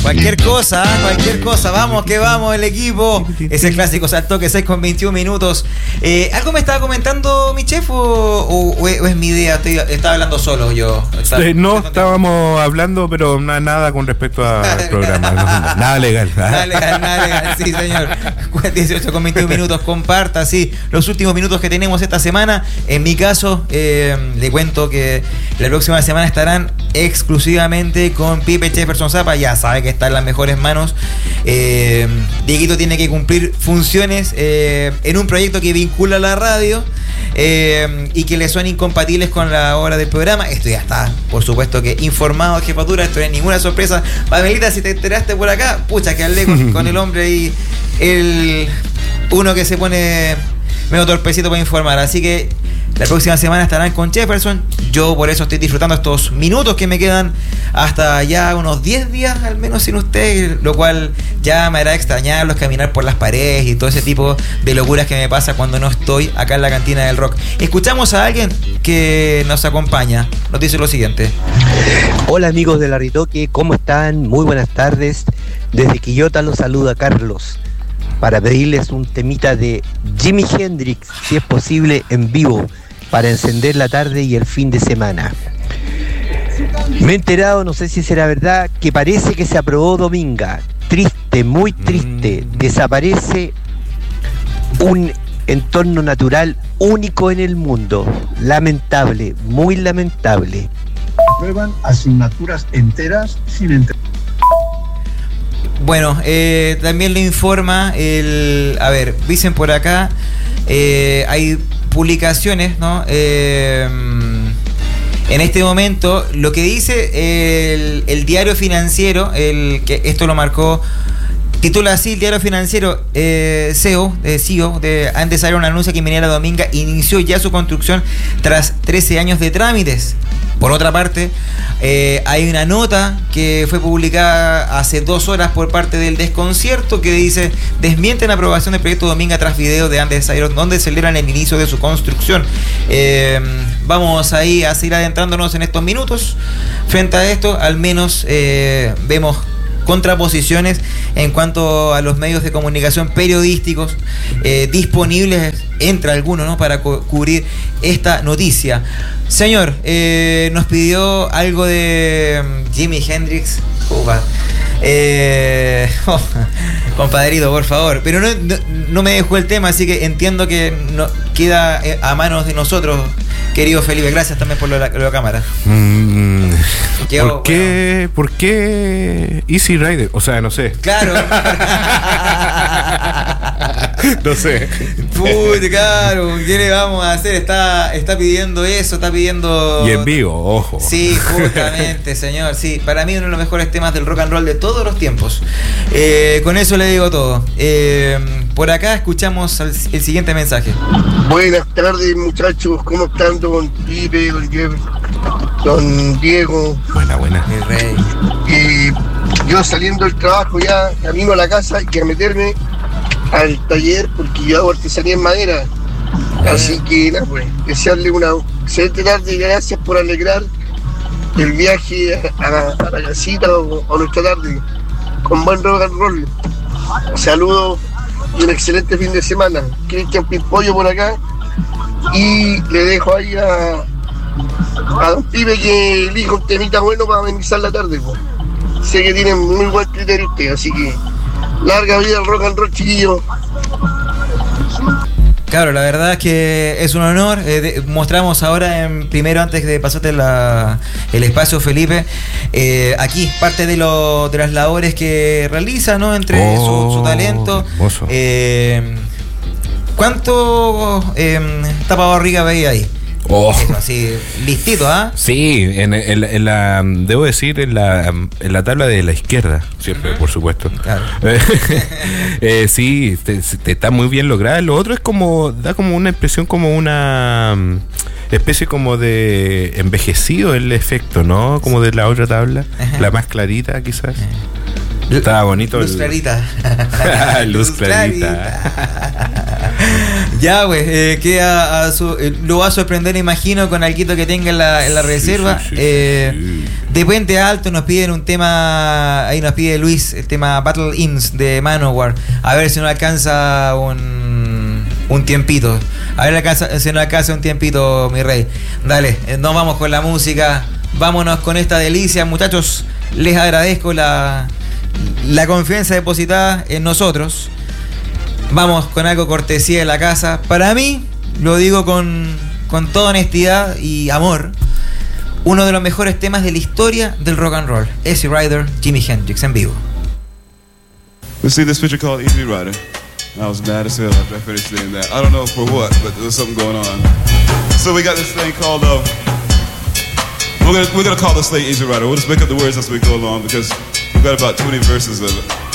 Cualquier cosa, vamos que vamos el equipo. Es el clásico salto que 6 con 21 minutos. ¿Algo me estaba comentando mi chef o es mi idea? Estaba hablando solo yo. No, estábamos hablando, pero nada con respecto al programa. Nada legal. Nada legal, sí señor. 18 con 21 minutos, comparta, sí, los últimos minutos que tenemos esta semana. En mi caso, le cuento que la próxima semana estarán exclusivamente con Pipe Jefferson Zapa. Ya sabe que está en las mejores manos. Dieguito tiene que cumplir funciones en un proyecto que vincula a la radio y que le son incompatibles con la hora del programa. Esto ya está, por supuesto que informado, jefatura. Esto no es ninguna sorpresa. Pamelita, si te enteraste por acá, pucha, que hablé con el hombre y uno que se pone medio torpecito para informar. Así que la próxima semana estarán con Jefferson. Yo por eso estoy disfrutando estos minutos que me quedan hasta ya unos 10 días al menos sin usted, lo cual ya me hará extrañarlos, caminar por las paredes y todo ese tipo de locuras que me pasa cuando no estoy acá en la cantina del rock. Escuchamos a alguien que nos acompaña. Nos dice lo siguiente. Hola amigos de La Ritoque, ¿cómo están? Muy buenas tardes. Desde Quillota los saluda Carlos, para pedirles un temita de Jimi Hendrix, si es posible en vivo, para encender la tarde y el fin de semana. Me he enterado, no sé si será verdad, que parece que se aprobó Dominga. Triste, muy triste. Desaparece un entorno natural único en el mundo. Lamentable, muy lamentable. Aprueban asignaturas enteras sin entregar. Bueno, también le informa dicen por acá, hay publicaciones, ¿no? En este momento, lo que dice el diario financiero, que esto lo marcó, titula así el diario financiero, CEO de Andes Iron anuncia que Minera Dominga inició ya su construcción tras 13 años de trámites. Por otra parte, hay una nota que fue publicada hace 2 horas por parte del Desconcierto que dice: desmienten aprobación del proyecto Dominga tras video de Andes Iron donde celebran el inicio de su construcción. Vamos ahí a seguir adentrándonos en estos minutos. Frente a esto, al menos vemos contraposiciones en cuanto a los medios de comunicación periodísticos disponibles entre algunos, ¿no?, para cubrir esta noticia. Señor, nos pidió algo de Jimi Hendrix. Compadrito, por favor. Pero no me dejó el tema, así que entiendo que queda a manos de nosotros, querido Felipe. Gracias también por la cámara. ¿Por qué Easy Rider? O sea, no sé. Claro. No sé. Puta, claro. ¿Qué le vamos a hacer? Está pidiendo eso, está pidiendo... Y en vivo, ojo. Sí, justamente, señor. Sí, para mí uno de los mejores temas del rock and roll de todos los tiempos. Con eso le digo todo. Por acá escuchamos el siguiente mensaje. Buenas tardes, muchachos. ¿Cómo están, don Pipe, don Jeff, don Diego? Buena. El rey. Yo saliendo del trabajo ya, camino a la casa, y quiero meterme al taller porque yo hago artesanía en madera. Así que nada, pues, desearle una excelente tarde y gracias por alegrar el viaje a la casita o a nuestra tarde con buen rock and roll. Saludos y un excelente fin de semana. Cristian Pimpollo por acá, y le dejo ahí a don Pipe que elija un temita bueno para amenizar la tarde, pues. Sé que tienen muy buen criterio usted, así que larga vida al rock and roll, chiquillos. Claro, la verdad es que es un honor. Mostramos ahora primero, antes de pasarte el espacio, Felipe, aquí parte de las labores que realiza, ¿no? Entre su talento. ¿Cuánto tapabarriga veía ahí? Eso, así, listito, ¿ah? Sí, en la debo decir, en la tabla de la izquierda, siempre, por supuesto. Claro. Sí, te está muy bien lograda. Lo otro es da como una impresión, como una especie como de envejecido el efecto, ¿no? Como de la otra tabla, la más clarita quizás. Estaba bonito. Luz clarita. Luz clarita. Ya, pues, lo va a sorprender, imagino, con algo que tenga en la reserva. Sí. De Puente Alto nos piden un tema, ahí nos pide Luis, el tema Battle Hymns de Manowar. A ver si nos alcanza un tiempito. A ver si nos alcanza un tiempito, mi rey. Dale, nos vamos con la música. Vámonos con esta delicia, muchachos. Les agradezco la confianza depositada en nosotros. Vamos con algo cortesía de la casa. Para mí, lo digo con toda honestidad y amor, uno de los mejores temas de la historia del rock and roll. Easy Rider, Jimi Hendrix en vivo. We see this picture called Easy Rider. I was mad as hell after I finished saying that. I don't know for what, but there was something going on. So we got this thing called we're gonna call this thing Easy Rider. We'll just make up the words as we go along because we've got about 20 verses of it.